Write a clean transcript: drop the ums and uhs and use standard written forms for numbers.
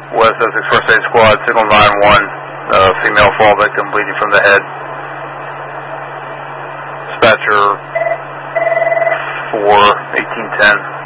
West Essex First Aid Squad, signal 9-1, female fall victim bleeding from the head. Dispatcher 4-1810.